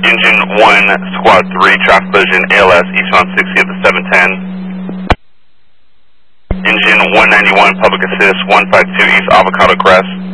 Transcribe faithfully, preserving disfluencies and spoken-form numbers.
Engine one, Squad three, traffic collision, A L S, eastbound sixty at the seven ten. Engine one ninety-one, public assist, one five two, East Avocado Crest.